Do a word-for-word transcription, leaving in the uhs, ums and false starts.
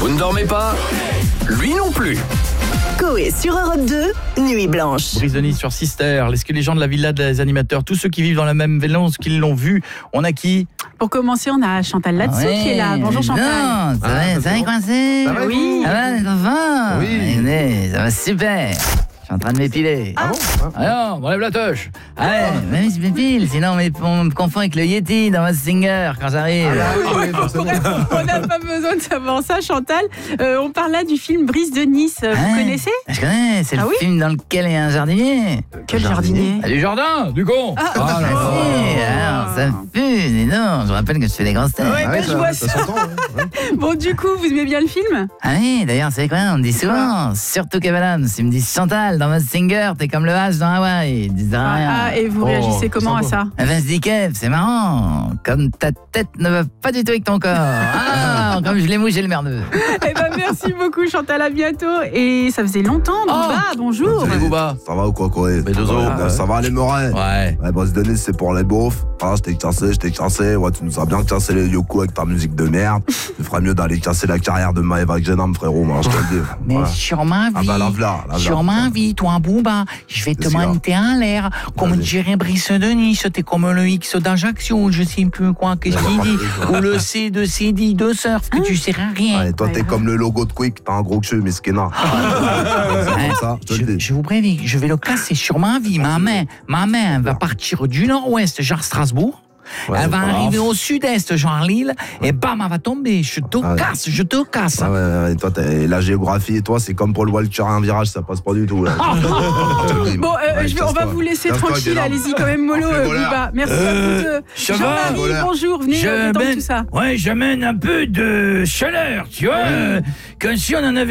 Vous ne dormez pas? Lui non plus. Coé sur Europe deux, Nuit Blanche. Brise de Nice sur Sister. Est-ce que les gens de la villa des animateurs, tous ceux qui vivent dans la même villa, qui l'ont vu, on a qui? Pour commencer, on a Chantal Latsou ouais, qui est là. Bonjour Chantal. Non, ça va, ça va coincé? Ça va, oui. Ça va les enfants? Oui. Venez, ça va super. Je suis en train de m'épiler. Ah bon? Alors, on enlève la touche. Ah ouais, mais oui, je m'épile, sinon on me confond avec le Yeti dans ma Singer quand j'arrive. Ah oui, oui, forcément. On n'a pas besoin de savoir ça, Chantal. Euh, on parle là du film Brise de Nice. Vous Ah ouais, connaissez? Je connais, c'est Ah le oui film dans lequel il y a un jardinier. Quel jardinier? Ah, du jardin, du con. Ah, Ah, là, Ah, là. si, alors ça pue, dis donc, je vous rappelle que je fais des grosses têtes. Ouais, Ah oui, ben, je vois ça, ça. ça s'entend. hein. Ouais. Bon, du coup, vous aimez bien le film? Ah oui, d'ailleurs, c'est quoi, on me dit souvent, surtout Kev Adams, il me dit Chantal, dans ma Singer, t'es comme le H dans Hawaï, ils disent rien. Ah, et vous Oh, réagissez comment à sympa. ça? Eh ben, je dis Kev, c'est marrant, comme ta tête ne va pas du tout avec ton corps. Ah, comme je l'ai mouché le merdeux. Eh ben, merci beaucoup, Chantal. À bientôt. Et ça faisait longtemps. Bouba, bonjour. Salut Bouba. Ça va ou quoi, Corée? Mais deux ça, os. va, ça va les Morais? Ouais. Ouais, Brise de Nice, c'est pour les beaufs. Ah, je t'ai cassé, je t'ai cassé. Ouais, tu nous as bien cassé les yoko avec ta musique de merde. Tu ferais mieux d'aller casser la carrière de Maëva Gjenam, frérot, moi, je te le dis. Mais Voilà. sur ma vie, Ah bah, lave-la, lave-la. sur ma vie, toi, Bouba, je vais te Qu'est-ce qu'il y a? monter en l'air, comme Vas-y. dirait Brice de Nice, t'es comme le X d'Ajaccio, je sais plus quoi, qu'est-ce qu'il dit, ou le C de Cédille de surf, que tu sais rien. Ouais, toi, t'es Ouais. comme le logo de Quick, t'as un gros cul, miskina. C'est Hein, comme ça, je te je, le dis. je vous préviens, je vais le casser sur ma vie, ma main, ma main va partir du nord-ouest, genre Strasbourg. Ouais, Elle va c'est pas arriver grave. au sud-est, genre Lille, et bam, elle va tomber. Je te Ah ouais. casse, je te casse. Ah ouais, ouais, ouais, toi, t'es- la géographie, et toi, c'est comme Paul Walker à un virage, ça passe pas du tout. Là. Je te le dis, Bon, moi. euh, Ouais, je vais- on va casse-toi. vous laisser Casse-toi, tranquille. Guénard. Allez-y, quand même, mollo, Ah, euh, voleur. Bouba. Merci à vous deux. ça va, Jean-Marie, voleur. bonjour. Venez euh, détendre tout ça. Ouais, j'amène un peu de chaleur, tu vois. euh, Comme si on en avait